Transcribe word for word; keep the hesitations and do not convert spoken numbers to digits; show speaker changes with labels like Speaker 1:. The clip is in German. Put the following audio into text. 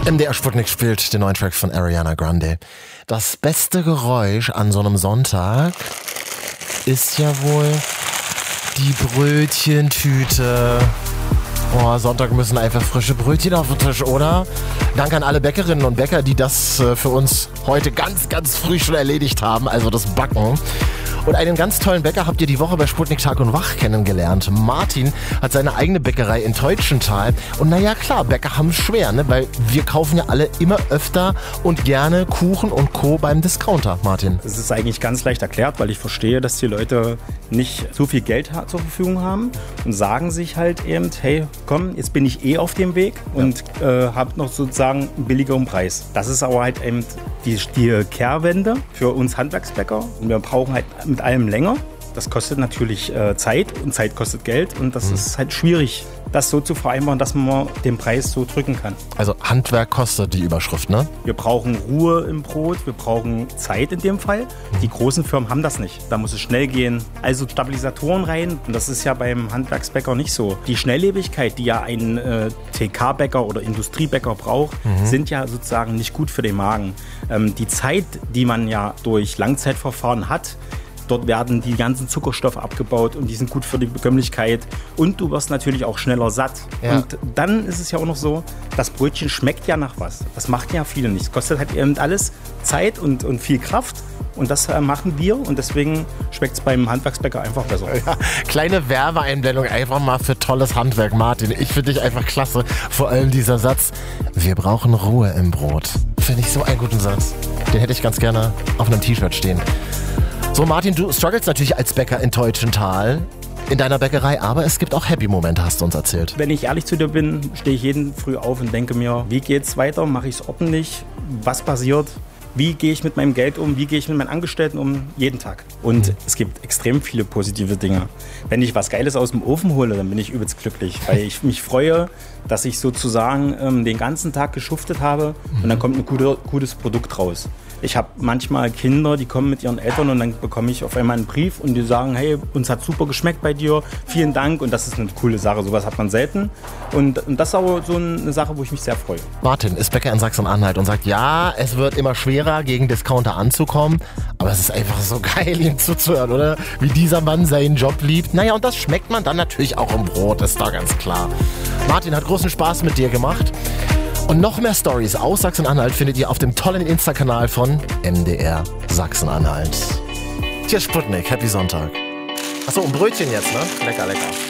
Speaker 1: M D R Sputnik spielt den neuen Track von Ariana Grande. Das beste Geräusch an so einem Sonntag ist ja wohl die Brötchentüte. Oh, Sonntag müssen einfach frische Brötchen auf den Tisch, oder? Danke an alle Bäckerinnen und Bäcker, die das äh, für uns heute ganz, ganz früh schon erledigt haben, also das Backen. Und einen ganz tollen Bäcker habt ihr die Woche bei Sputnik Tag und Wach kennengelernt. Martin hat seine eigene Bäckerei in Teutschenthal. Und naja, klar, Bäcker haben es schwer, ne? Weil wir kaufen ja alle immer öfter und gerne Kuchen und Co. beim Discounter, Martin.
Speaker 2: Das ist eigentlich ganz leicht erklärt, weil ich verstehe, dass die Leute nicht so viel Geld ha- zur Verfügung haben und sagen sich halt eben, hey, komm, jetzt bin ich eh auf dem Weg und ja. äh, habe noch sozusagen einen billigeren Preis. Das ist aber halt eben die, die Kehrwende für uns Handwerksbäcker. Und wir brauchen halt mit allem länger. Das kostet natürlich äh, Zeit und Zeit kostet Geld und das mhm. ist halt schwierig, das so zu vereinbaren, dass man den Preis so drücken kann.
Speaker 1: Also Handwerk kostet die Überschrift, ne?
Speaker 2: Wir brauchen Ruhe im Brot, wir brauchen Zeit in dem Fall. Mhm. Die großen Firmen haben das nicht. Da muss es schnell gehen. Also Stabilisatoren rein und das ist ja beim Handwerksbäcker nicht so. Die Schnelllebigkeit, die ja ein äh, T K-Bäcker oder Industriebäcker braucht, mhm. sind ja sozusagen nicht gut für den Magen. Ähm, die Zeit, die man ja durch Langzeitverfahren hat, dort werden die ganzen Zuckerstoffe abgebaut und die sind gut für die Bekömmlichkeit. Und du wirst natürlich auch schneller satt. Ja. Und dann ist es ja auch noch so, das Brötchen schmeckt ja nach was. Das macht ja viele nicht. Es kostet halt eben alles Zeit und, und viel Kraft. Und das äh, machen wir und deswegen schmeckt es beim Handwerksbäcker einfach besser.
Speaker 1: Ja, kleine Werbeeinblendung einfach mal für tolles Handwerk, Martin. Ich finde dich einfach klasse. Vor allem dieser Satz, wir brauchen Ruhe im Brot. Finde ich so einen guten Satz. Den hätte ich ganz gerne auf einem T-Shirt stehen. So Martin, du strugglest natürlich als Bäcker in Teutschenthal in deiner Bäckerei, aber es gibt auch Happy-Momente, hast du uns erzählt.
Speaker 2: Wenn ich ehrlich zu dir bin, stehe ich jeden früh auf und denke mir, wie geht's weiter, mache ich es ordentlich, was passiert, wie gehe ich mit meinem Geld um, wie gehe ich mit meinen Angestellten um, jeden Tag. Und mhm. es gibt extrem viele positive Dinge. Wenn ich was Geiles aus dem Ofen hole, dann bin ich übelst glücklich, weil ich mich freue, dass ich sozusagen ähm, den ganzen Tag geschuftet habe mhm. und dann kommt ein gute, gutes Produkt raus. Ich habe manchmal Kinder, die kommen mit ihren Eltern und dann bekomme ich auf einmal einen Brief und die sagen, hey, uns hat super geschmeckt bei dir, vielen Dank und das ist eine coole Sache, sowas hat man selten und, und das ist aber so eine Sache, wo ich mich sehr freue.
Speaker 1: Martin ist Bäcker in Sachsen-Anhalt und sagt, ja, es wird immer schwerer, gegen Discounter anzukommen, aber es ist einfach so geil, ihm zuzuhören, oder? Wie dieser Mann seinen Job liebt. Naja, und das schmeckt man dann natürlich auch im Brot, ist da ganz klar. Martin hat großen Spaß mit dir gemacht. Und noch mehr Stories aus Sachsen-Anhalt findet ihr auf dem tollen Insta-Kanal von M D R Sachsen-Anhalt. Hier ist Sputnik, Happy Sonntag. Achso, ein Brötchen jetzt, ne? Lecker, lecker.